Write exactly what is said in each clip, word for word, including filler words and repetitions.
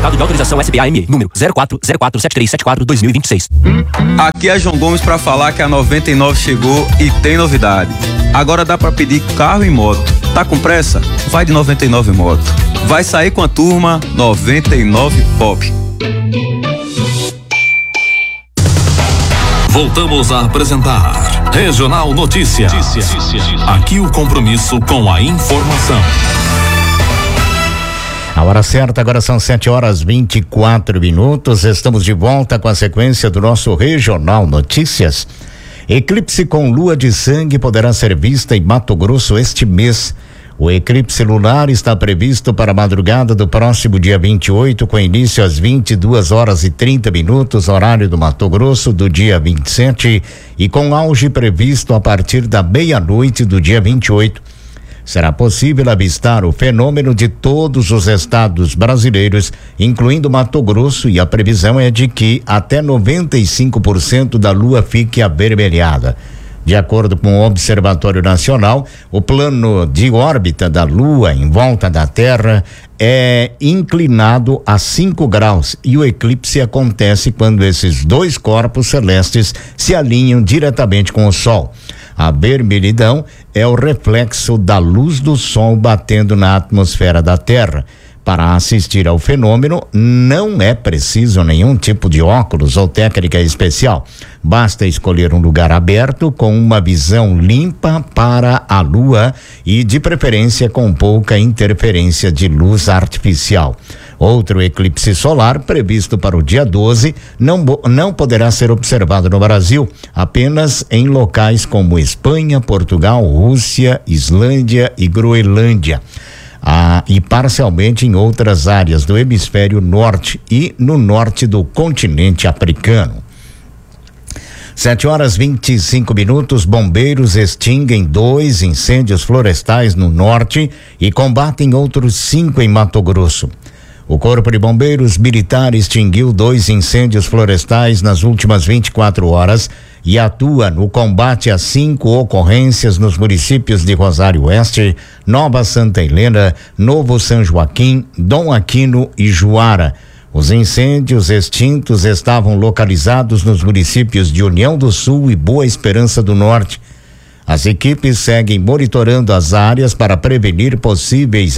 Certificado de autorização S B A M E, número zero quatro zero quatro sete três sete quatro dois mil e vinte e seis. Aqui é João Gomes para falar que a noventa e nove chegou e tem novidade. Agora dá para pedir carro e moto. Tá com pressa? Vai de noventa e nove Moto. Vai sair com a turma noventa e nove Pop. Voltamos a apresentar Regional Notícia. Aqui o compromisso com a informação. A hora certa agora são sete horas vinte e quatro minutos. Estamos de volta com a sequência do nosso Regional Notícias. Eclipse com lua de sangue poderá ser vista em Mato Grosso este mês. O eclipse lunar está previsto para a madrugada do próximo dia vinte e oito, com início às vinte e duas horas e trinta minutos, horário do Mato Grosso, do dia vinte e sete, e com auge previsto a partir da meia-noite do dia vinte e oito. Será possível avistar o fenômeno de todos os estados brasileiros, incluindo Mato Grosso, e a previsão é de que até noventa e cinco por cento da lua fique avermelhada. De acordo com o Observatório Nacional, o plano de órbita da Lua em volta da Terra é inclinado a cinco graus e o eclipse acontece quando esses dois corpos celestes se alinham diretamente com o Sol. A vermelhidão é o reflexo da luz do Sol batendo na atmosfera da Terra. Para assistir ao fenômeno, não é preciso nenhum tipo de óculos ou técnica especial. Basta escolher um lugar aberto com uma visão limpa para a lua e, de preferência, com pouca interferência de luz artificial. Outro eclipse solar, previsto para o dia doze, não, não poderá ser observado no Brasil, apenas em locais como Espanha, Portugal, Rússia, Islândia e Groenlândia. Ah, e parcialmente em outras áreas do hemisfério norte e no norte do continente africano. Sete horas vinte e cinco minutos, bombeiros extinguem dois incêndios florestais no norte e combatem outros cinco em Mato Grosso. O Corpo de Bombeiros Militar extinguiu dois incêndios florestais nas últimas vinte e quatro horas e atua no combate a cinco ocorrências nos municípios de Rosário Oeste, Nova Santa Helena, Novo São Joaquim, Dom Aquino e Juara. Os incêndios extintos estavam localizados nos municípios de União do Sul e Boa Esperança do Norte. As equipes seguem monitorando as áreas para prevenir possíveis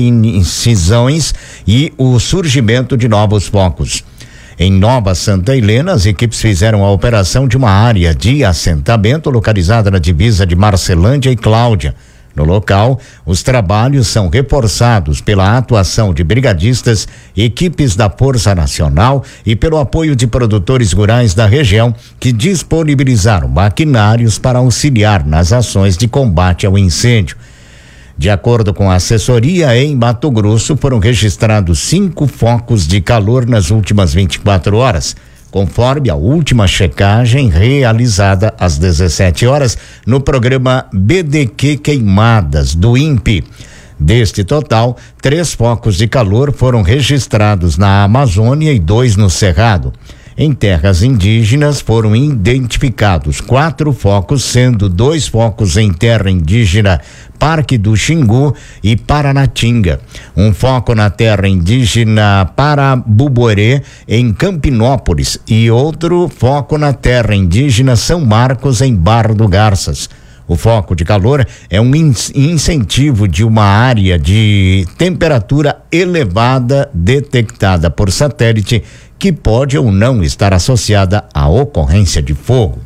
reincisões e o surgimento de novos focos. Em Nova Santa Helena, as equipes fizeram a operação de uma área de assentamento localizada na divisa de Marcelândia e Cláudia. No local, os trabalhos são reforçados pela atuação de brigadistas, equipes da Força Nacional e pelo apoio de produtores rurais da região que disponibilizaram maquinários para auxiliar nas ações de combate ao incêndio. De acordo com a assessoria, em Mato Grosso foram registrados cinco focos de calor nas últimas vinte e quatro horas. Conforme a última checagem realizada às dezessete horas no programa B D Q Queimadas do INPE. Deste total, três focos de calor foram registrados na Amazônia e dois no Cerrado. Em terras indígenas foram identificados quatro focos, sendo dois focos em terra indígena Parque do Xingu e Paranatinga. Um foco na terra indígena Parabuborê, em Campinópolis, e outro foco na terra indígena São Marcos, em Barra do Garças. O foco de calor é um incentivo de uma área de temperatura elevada detectada por satélite que pode ou não estar associada à ocorrência de fogo.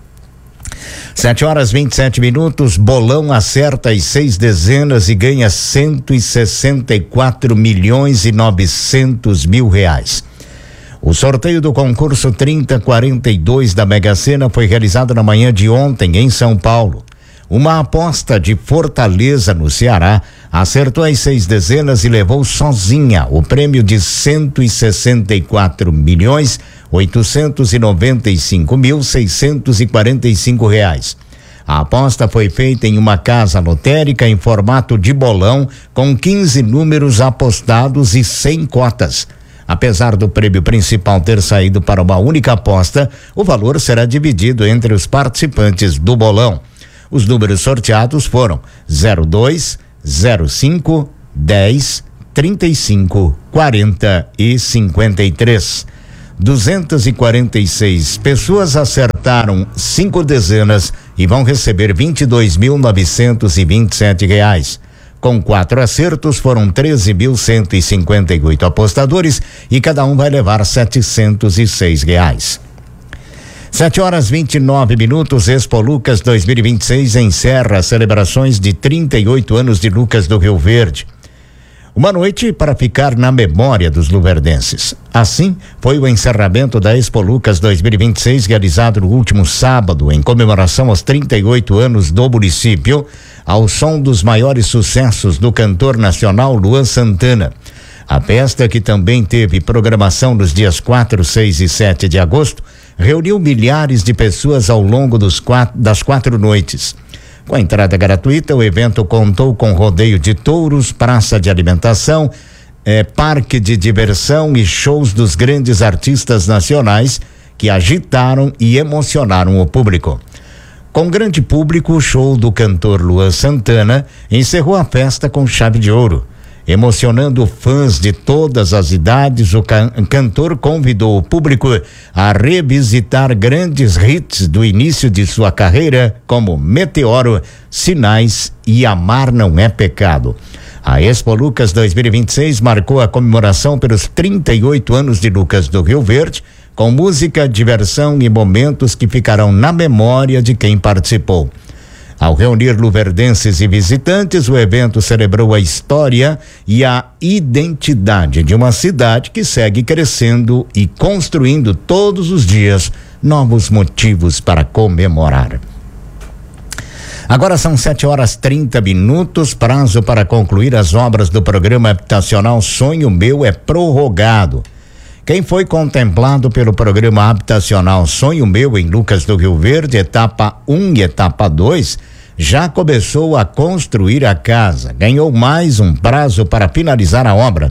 Sete horas vinte e sete minutos, bolão acerta as seis dezenas e ganha cento e sessenta e quatro milhões e novecentos mil reais. O sorteio do concurso trinta quarenta e dois da Mega Sena foi realizado na manhã de ontem em São Paulo. Uma aposta de Fortaleza, no Ceará, acertou as seis dezenas e levou sozinha o prêmio de cento e sessenta e quatro milhões oitocentos e noventa e cinco mil seiscentos e quarenta e cinco reais. A aposta foi feita em uma casa lotérica em formato de bolão, com quinze números apostados e cem cotas. Apesar do prêmio principal ter saído para uma única aposta, o valor será dividido entre os participantes do bolão. Os números sorteados foram zero dois, zero cinco, dez, trinta e cinco, quarenta e cinquenta e três. duzentas e quarenta e seis pessoas acertaram cinco dezenas e vão receber vinte e dois mil novecentos e vinte e sete reais. Com quatro acertos, foram treze mil cento e cinquenta e oito apostadores e cada um vai levar setecentos e seis reais. Sete horas vinte e nove minutos. Expo Lucas dois mil e vinte e seis encerra as celebrações de trinta e oito anos de Lucas do Rio Verde. Uma noite para ficar na memória dos luverdenses. Assim, foi o encerramento da Expo Lucas dois mil e vinte e seis, realizado no último sábado, em comemoração aos trinta e oito anos do município, ao som dos maiores sucessos do cantor nacional Luan Santana. A festa, que também teve programação nos dias quatro, seis e sete de agosto, reuniu milhares de pessoas ao longo dos quatro, das quatro noites. Com a entrada gratuita, o evento contou com rodeio de touros, praça de alimentação, eh, parque de diversão e shows dos grandes artistas nacionais que agitaram e emocionaram o público. Com grande público, o show do cantor Luan Santana encerrou a festa com chave de ouro. Emocionando fãs de todas as idades, o can- cantor convidou o público a revisitar grandes hits do início de sua carreira, como Meteoro, Sinais e Amar Não É Pecado. A Expo Lucas dois mil e vinte e seis marcou a comemoração pelos trinta e oito anos de Lucas do Rio Verde, com música, diversão e momentos que ficarão na memória de quem participou. Ao reunir luverdenses e visitantes, o evento celebrou a história e a identidade de uma cidade que segue crescendo e construindo todos os dias novos motivos para comemorar. Agora são sete horas trinta minutos. Prazo para concluir as obras do programa habitacional Sonho Meu é prorrogado. Quem foi contemplado pelo programa habitacional Sonho Meu em Lucas do Rio Verde, etapa um e etapa dois, já começou a construir a casa. Ganhou mais um prazo para finalizar a obra.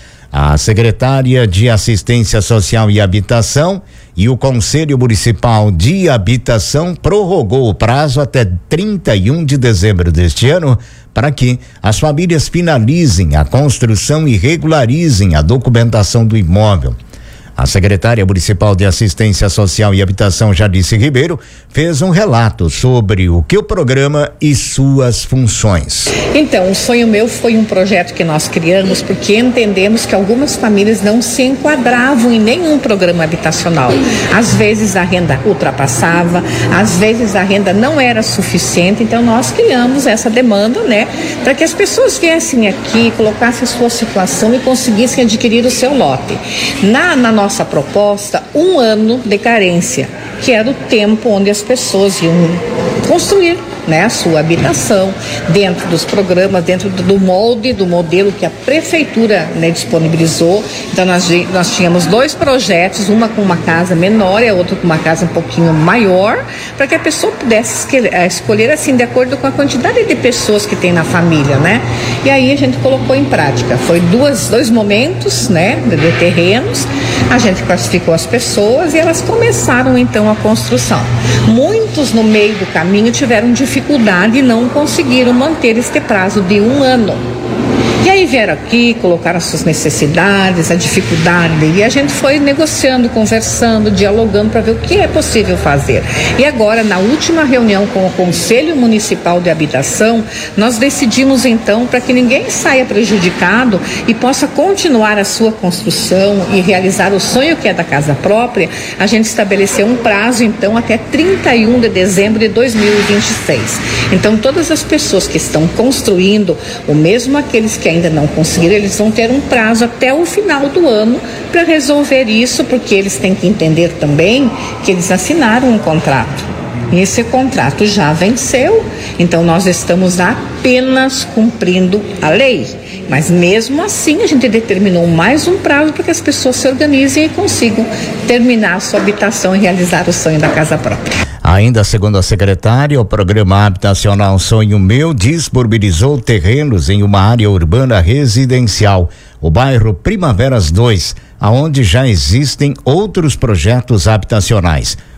A secretária de Assistência Social e Habitação e o Conselho Municipal de Habitação prorrogou o prazo até trinta e um de dezembro deste ano para que as famílias finalizem a construção e regularizem a documentação do imóvel. A secretária municipal de Assistência Social e Habitação, Jadice Ribeiro, fez um relato sobre o que o programa e suas funções. Então, o Sonho Meu foi um projeto que nós criamos porque entendemos que algumas famílias não se enquadravam em nenhum programa habitacional. Às vezes a renda ultrapassava, às vezes a renda não era suficiente, então nós criamos essa demanda, né, para que as pessoas viessem aqui, colocassem a sua situação e conseguissem adquirir o seu lote. Na, na nossa proposta, um ano de carência, que era o tempo onde as pessoas iam construir, né, a sua habitação dentro dos programas, dentro do molde, do modelo que a prefeitura, né, disponibilizou. Então nós, nós tínhamos dois projetos, uma com uma casa menor e a outra com uma casa um pouquinho maior, para que a pessoa pudesse escolher assim de acordo com a quantidade de pessoas que tem na família, né? E aí a gente colocou em prática. Foi duas, dois momentos, né, de terrenos. A gente classificou as pessoas e elas começaram então a construção. Muitos no meio do caminho tiveram dificuldade e não conseguiram manter este prazo de um ano. E aí vieram aqui, colocaram as suas necessidades, a dificuldade, e a gente foi negociando, conversando, dialogando para ver o que é possível fazer. E agora, na última reunião com o Conselho Municipal de Habitação, nós decidimos então, para que ninguém saia prejudicado e possa continuar a sua construção e realizar o sonho que é da casa própria, a gente estabeleceu um prazo então até trinta e um de dezembro de dois mil e vinte e seis. Então todas as pessoas que estão construindo, ou mesmo aqueles que ainda não conseguiram, eles vão ter um prazo até o final do ano para resolver isso, porque eles têm que entender também que eles assinaram um contrato. E esse contrato já venceu, então nós estamos apenas cumprindo a lei. Mas mesmo assim a gente determinou mais um prazo para que as pessoas se organizem e consigam terminar a sua habitação e realizar o sonho da casa própria. Ainda segundo a secretária, o programa habitacional Sonho Meu disponibilizou terrenos em uma área urbana residencial, o bairro Primaveras dois, aonde já existem outros projetos habitacionais.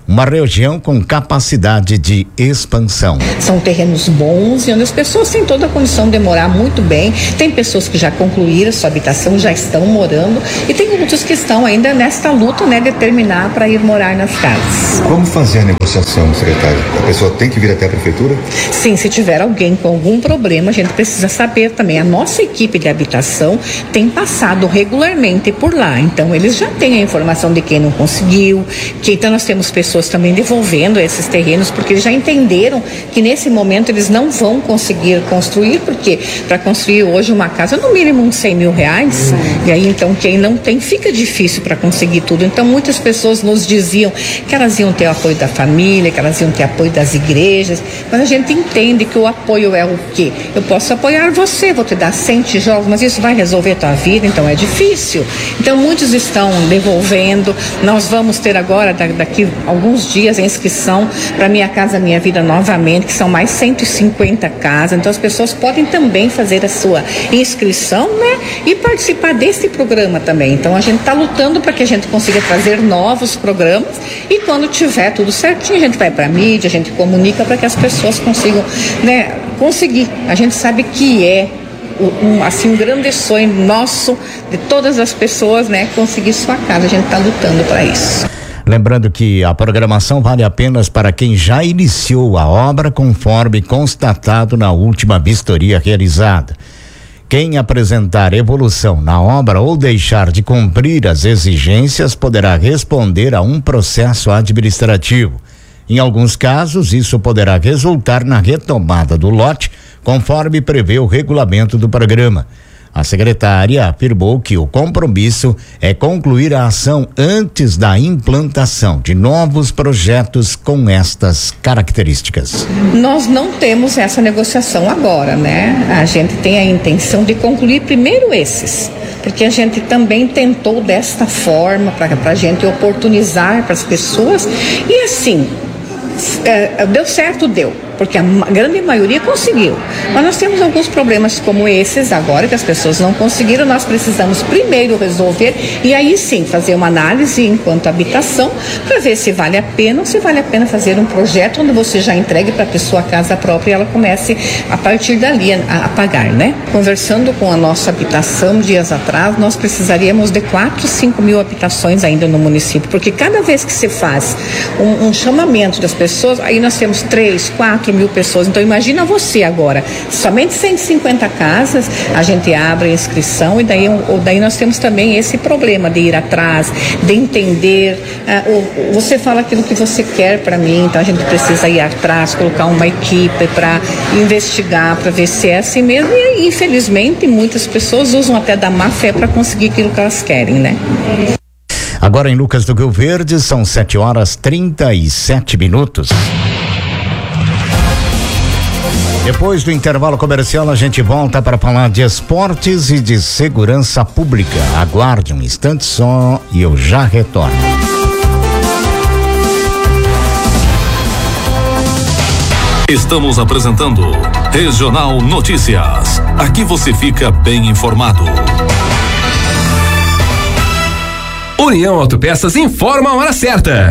uma região com capacidade de expansão. São terrenos bons e onde as pessoas têm toda a condição de morar muito bem. Tem pessoas que já concluíram sua habitação, já estão morando, e tem outros que estão ainda nesta luta, né, de terminar para ir morar nas casas. Como fazer a negociação, secretário? A pessoa tem que vir até a prefeitura? Sim, se tiver alguém com algum problema, a gente precisa saber também. A nossa equipe de habitação tem passado regularmente por lá, então eles já têm a informação de quem não conseguiu, que então nós temos pessoas também devolvendo esses terrenos, porque eles já entenderam que nesse momento eles não vão conseguir construir, porque para construir hoje uma casa, no mínimo uns cem mil reais, e aí então quem não tem, fica difícil para conseguir tudo. Então muitas pessoas nos diziam que elas iam ter o apoio da família, que elas iam ter apoio das igrejas, mas a gente entende que o apoio é o quê? Eu posso apoiar você, vou te dar cem tijolos, mas isso vai resolver a tua vida, então é difícil. Então muitos estão devolvendo. Nós vamos ter agora, daqui alguns dias, a inscrição para Minha Casa Minha Vida novamente, que são mais cento e cinquenta casas, então as pessoas podem também fazer a sua inscrição, né, e participar desse programa também. Então a gente está lutando para que a gente consiga trazer novos programas, e quando tiver tudo certinho, a gente vai para a mídia, a gente comunica para que as pessoas consigam, né, conseguir. A gente sabe que é um, assim, um grande sonho nosso, de todas as pessoas, né, conseguir sua casa. A gente está lutando para isso. Lembrando que a programação vale apenas para quem já iniciou a obra, conforme constatado na última vistoria realizada. Quem apresentar evolução na obra ou deixar de cumprir as exigências poderá responder a um processo administrativo. Em alguns casos, isso poderá resultar na retomada do lote, conforme prevê o regulamento do programa. A secretária afirmou que o compromisso é concluir a ação antes da implantação de novos projetos com estas características. Nós não temos essa negociação agora, né? A gente tem a intenção de concluir primeiro esses, porque a gente também tentou desta forma para a gente oportunizar para as pessoas, e assim, é, deu certo, deu. Porque a grande maioria conseguiu. Mas nós temos alguns problemas como esses agora, que as pessoas não conseguiram. Nós precisamos primeiro resolver e aí sim fazer uma análise enquanto habitação, para ver se vale a pena ou se vale a pena fazer um projeto onde você já entregue para a pessoa a casa própria e ela comece a partir dali a, a pagar, né? Conversando com a nossa habitação dias atrás, nós precisaríamos de quatro, cinco mil habitações ainda no município, porque cada vez que se faz um, um chamamento das pessoas, aí nós temos três, quatro mil pessoas. Então imagina você agora, somente cento e cinquenta casas, a gente abre a inscrição, e daí, ou daí nós temos também esse problema de ir atrás, de entender, uh, ou, você fala aquilo que você quer para mim, então a gente precisa ir atrás, colocar uma equipe para investigar, para ver se é assim mesmo, e aí, infelizmente muitas pessoas usam até da má fé para conseguir aquilo que elas querem, né? Agora em Lucas do Rio Verde são sete horas trinta e sete minutos. Depois do intervalo comercial, a gente volta para falar de esportes e de segurança pública. Aguarde um instante só e eu já retorno. Estamos apresentando Regional Notícias. Aqui você fica bem informado. União Autopeças informa a hora certa.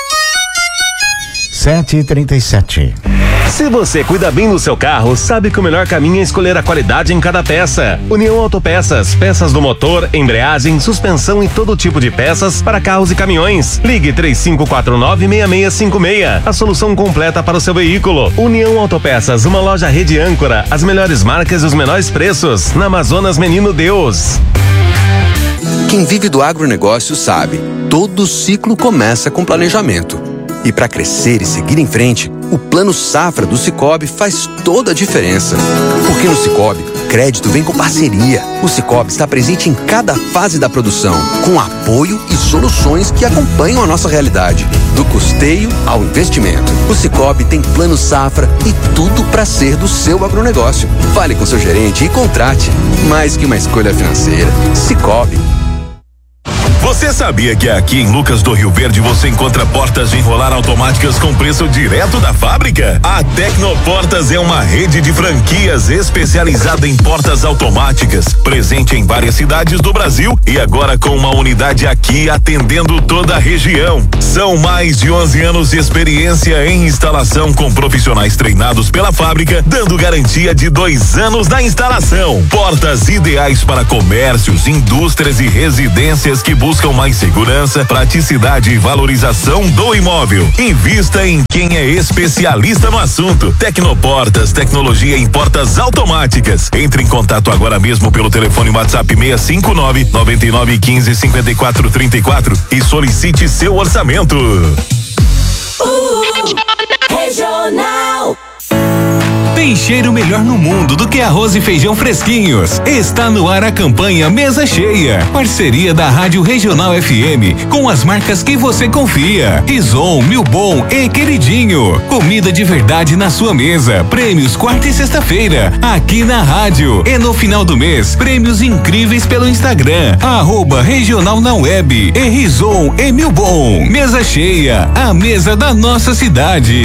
sete e trinta e sete. Se você cuida bem do seu carro, sabe que o melhor caminho é escolher a qualidade em cada peça. União Autopeças, peças do motor, embreagem, suspensão e todo tipo de peças para carros e caminhões. Ligue três cinco quatro nove, seis seis cinco seis. A solução completa para o seu veículo. União Autopeças, uma loja rede âncora, as melhores marcas e os menores preços. Na Amazonas Menino Deus. Quem vive do agronegócio sabe, todo ciclo começa com planejamento. E para crescer e seguir em frente, o Plano Safra do Sicoob faz toda a diferença. Porque no Sicoob, crédito vem com parceria. O Sicoob está presente em cada fase da produção, com apoio e soluções que acompanham a nossa realidade. Do custeio ao investimento. O Sicoob tem Plano Safra e tudo para ser do seu agronegócio. Fale com seu gerente e contrate. Mais que uma escolha financeira. Sicoob. Você Você sabia que aqui em Lucas do Rio Verde você encontra portas de enrolar automáticas com preço direto da fábrica? A Tecnoportas é uma rede de franquias especializada em portas automáticas, presente em várias cidades do Brasil e agora com uma unidade aqui atendendo toda a região. São mais de onze anos de experiência em instalação com profissionais treinados pela fábrica, dando garantia de dois anos na instalação. Portas ideais para comércios, indústrias e residências que buscam mais segurança, praticidade e valorização do imóvel. Invista em quem é especialista no assunto. Tecnoportas, tecnologia em portas automáticas. Entre em contato agora mesmo pelo telefone WhatsApp seis cinco nove, nove nove um cinco, cinco quatro três quatro e solicite seu orçamento. Uh, regional. Tem cheiro melhor no mundo do que arroz e feijão fresquinhos. Está no ar a campanha Mesa Cheia. Parceria da Rádio Regional F M com as marcas que você confia. Rison, Milbon e Queridinho. Comida de verdade na sua mesa. Prêmios quarta e sexta-feira. Aqui na rádio. E no final do mês, prêmios incríveis pelo Instagram. Arroba Regional na Web. E Rison e Milbon. Mesa Cheia. A mesa da nossa cidade.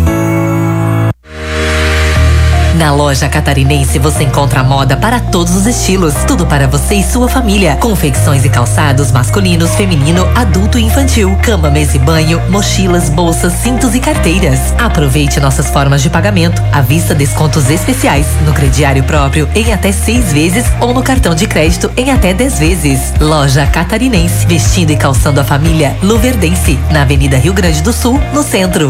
Na loja Catarinense você encontra moda para todos os estilos, tudo para você e sua família. Confecções e calçados masculinos, feminino, adulto e infantil, cama, mesa e banho, mochilas, bolsas, cintos e carteiras. Aproveite nossas formas de pagamento, à vista descontos especiais, no crediário próprio em até seis vezes ou no cartão de crédito em até dez vezes. Loja Catarinense, vestindo e calçando a família Luverdense, na Avenida Rio Grande do Sul, no centro.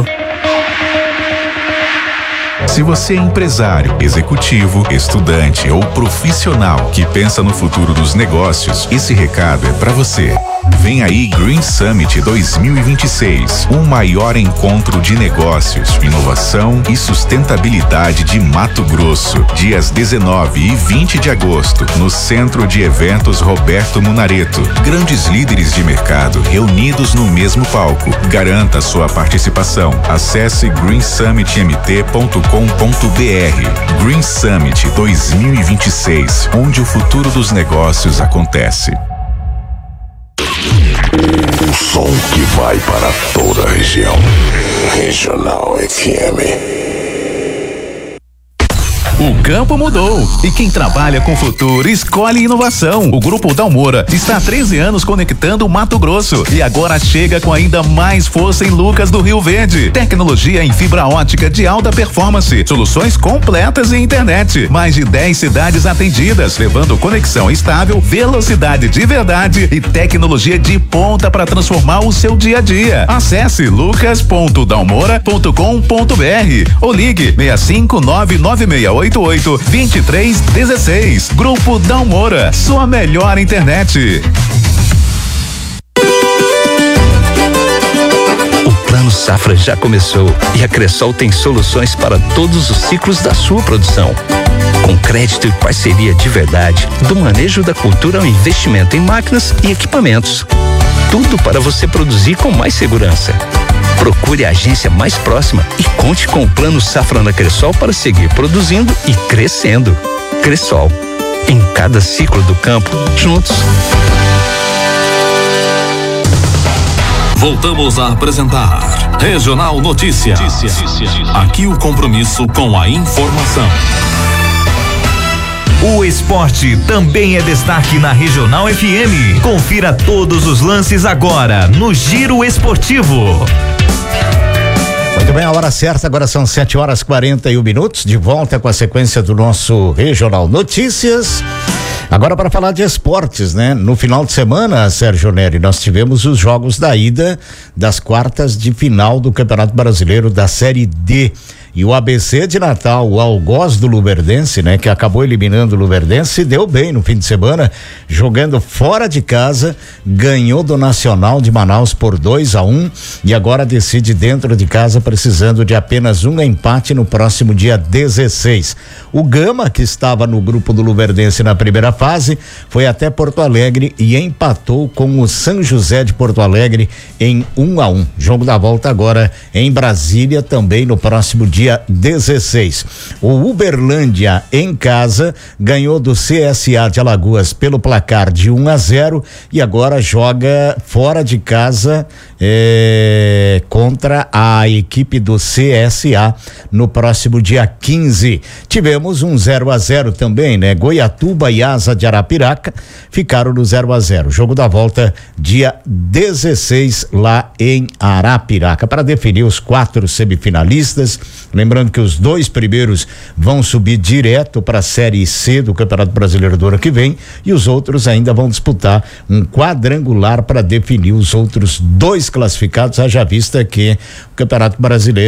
Se você é empresário, executivo, estudante ou profissional que pensa no futuro dos negócios, esse recado é para você. Vem aí Green Summit dois mil e vinte e seis, o maior encontro de negócios, inovação e sustentabilidade de Mato Grosso, dias dezenove e vinte de agosto, no Centro de Eventos Roberto Munareto. Grandes líderes de mercado reunidos no mesmo palco. Garanta sua participação. Acesse green summit m t ponto com ponto b r. Green Summit dois mil e vinte e seis, onde o futuro dos negócios acontece. O som que vai para toda a região. Regional F M. O campo mudou e quem trabalha com futuro escolhe inovação. O Grupo Dalmora está há treze anos conectando o Mato Grosso e agora chega com ainda mais força em Lucas do Rio Verde. Tecnologia em fibra ótica de alta performance, soluções completas em internet, mais de dez cidades atendidas, levando conexão estável, velocidade de verdade e tecnologia de ponta para transformar o seu dia a dia. Acesse lucas ponto dalmora ponto com ponto b r ou ligue seis cinco nove nove seis oito oito dois três um seis. Grupo Dalmora, sua melhor internet. O Plano Safra já começou e a Cressol tem soluções para todos os ciclos da sua produção. Com crédito e parceria de verdade, do manejo da cultura ao investimento em máquinas e equipamentos. Tudo para você produzir com mais segurança. Procure a agência mais próxima e conte com o Plano Safra da Cressol para seguir produzindo e crescendo. Cressol, em cada ciclo do campo, juntos. Voltamos a apresentar Regional Notícia. Aqui o compromisso com a informação. O esporte também é destaque na Regional F M. Confira todos os lances agora no Giro Esportivo. Muito bem, a hora certa, agora são sete horas e quarenta e um minutos, de volta com a sequência do nosso Regional Notícias. Agora para falar de esportes, né? No final de semana, Sérgio Neri, nós tivemos os jogos da ida das quartas de final do Campeonato Brasileiro da Série D. E o A B C de Natal, o Algoz do Luverdense, né? Que acabou eliminando o Luverdense, se deu bem no fim de semana, jogando fora de casa, ganhou do Nacional de Manaus por dois a um e agora decide dentro de casa, precisando de apenas um empate no próximo dia dezesseis. O Gama, que estava no grupo do Luverdense na primeira fase, foi até Porto Alegre e empatou com o São José de Porto Alegre em um a um. Jogo da volta agora em Brasília, também no próximo dia dia dezesseis. O Uberlândia em casa ganhou do C S A de Alagoas pelo placar de um a zero e agora joga fora de casa é, contra a equipe do C S A no próximo dia quinze. Tivemos um zero a zero também, né? Goiatuba e Asa de Arapiraca ficaram no zero a zero. Jogo da volta dia dezesseis lá em Arapiraca para definir os quatro semifinalistas. Lembrando que os dois primeiros vão subir direto para a Série C do Campeonato Brasileiro do ano que vem e os outros ainda vão disputar um quadrangular para definir os outros dois classificados, haja vista que o Campeonato Brasileiro